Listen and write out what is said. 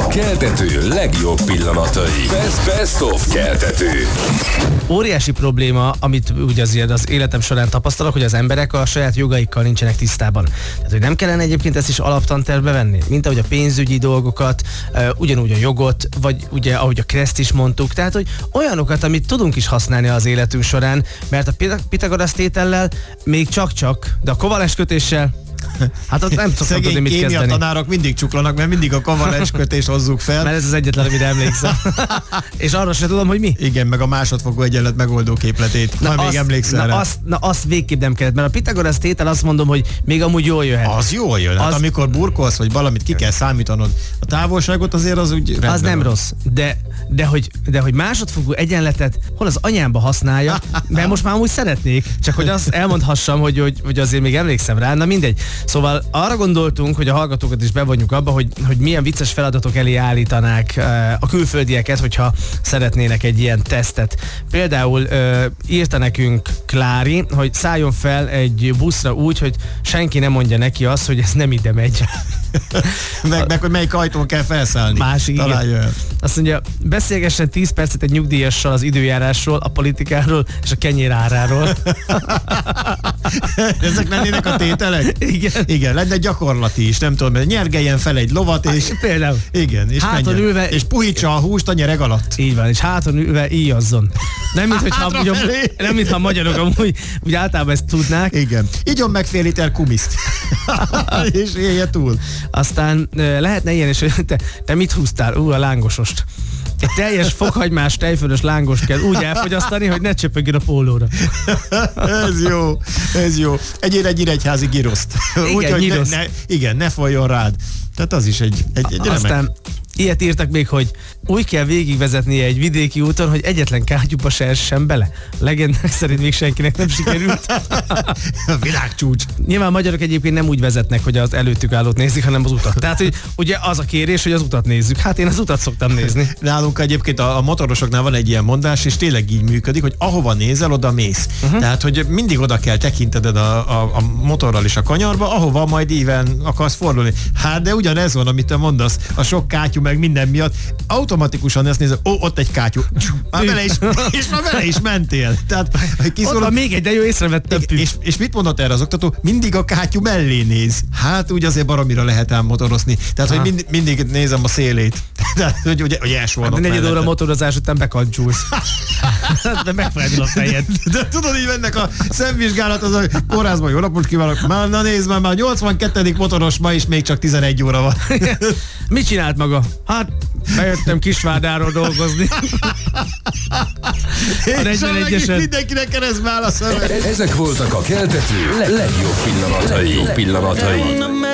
keltető legjobb pillanatai. Best of keltető. Óriási probléma, amit ugye az életem során tapasztalok, hogy az emberek a saját jogaikkal nincsenek tisztában. Tehát, hogy nem kellene egyébként ezt is alaptantervbe venni, mint ahogy a pénzügyi dolgokat, ugyanúgy a jogot, vagy ugye ahogy a kreszt is mondtuk, tehát, hogy olyanokat, amit tudunk is használni az életünk során, mert a Pitagorasz tétellel még csak-csak, de a kovalens kötéssel hát ott nem szoktam tudni mit kezdeni. Szegény tanárok mindig csuklanak, mert mindig a kovalens kötést hozzuk fel. Mert ez az egyetlen, amire emlékszem. És arra sem tudom, hogy mi. Igen, meg a másodfokú egyenlet megoldó képletét. Még emlékszel rá. Azt végképp nem kellett, mert a Pitagorasz tétel azt mondom, hogy még amúgy jól jöhet. Az jól jön. Hát amikor burkolsz, vagy valamit ki kell számítanod, a távolságot azért az úgy rendben az nem van. rossz, de hogy másodfokú egyenletet hol az anyámba használja, mert most már amúgy szeretnék, csak hogy azt elmondhassam, hogy azért még emlékszem rá, na mindegy. Szóval arra gondoltunk, hogy a hallgatókat is bevonjuk abba, hogy milyen vicces feladatok elé állítanák a külföldieket, hogyha szeretnének egy ilyen tesztet. Például írta nekünk Klári, hogy szálljon fel egy buszra úgy, hogy senki nem mondja neki azt, hogy ez nem ide megy. meg hogy melyik ajtón kell felszállni. Másik, igen. Azt mondja, beszélgessen 10 percet egy nyugdíjassal az időjárásról, a politikáról és a kenyér áráról. Ezek lennének a tételek? Igen. Lenne gyakorlati is, nem tudom, nyergeljen fel egy lovat, és például. Igen, és háton ülve, és puhítsa a húst a nyereg alatt. Így van, és háton ülve íjazzon. Nem, mintha a magyarok amúgy úgy általában ezt tudnák. Igen. Igyon meg fél liter kumiszt. És élje túl. Aztán lehetne ilyen is, hogy te mit húztál? A lángosost. Egy teljes fokhagymás, tejfölös lángost kell úgy elfogyasztani, hogy ne csöpögjön a pólóra. Ez jó. Egyél egy iregyházi giroszt. Igen, ne folyjon rád. Tehát az is egy aztán remek. Ilyet írtak még, hogy úgy kell végigvezetnie egy vidéki úton, hogy egyetlen kátyúba se essen bele. Legendák szerint még senkinek nem sikerült. A világcsúcs. Nyilván a magyarok egyébként nem úgy vezetnek, hogy az előttük állót nézik, hanem az utat. Tehát, hogy ugye az a kérés, hogy az utat nézzük. Hát én az utat szoktam nézni. Nálunk egyébként a motorosoknál van egy ilyen mondás, és tényleg így működik, hogy ahova nézel, oda mész. Tehát, hogy mindig oda kell tekintened a motorral is a kanyarba, ahova majd íven akarsz fordulni. Hát de ugyanez van, amit te mondasz, a sok kátyú meg minden miatt, automatikusan ezt nézed, ott egy kátyú. Már bele is mentél. Tehát, ott van még egy, de jó, észrevettem. És mit mondott erre az oktató? Mindig a kátyú mellé néz. Hát úgy azért baromira lehet ám motorozni. Tehát, hogy mindig nézem a szélét. Tehát, hogy elsolnak mellette. 4 óra motorozás után bekancsúlsz. De megfelelül a fejed. De tudod, így mennek a szemvizsgálat, az a kórházban, jó napot kívánok. Na nézd már 82. motoros, ma is még csak 11 óra van. Mit csinált maga? Hát, bejöttem Kisvárdáról dolgozni. A 41-esen. Mindenkinek keresztbe áll a szemed. Ezek voltak a keltető legjobb pillanatai.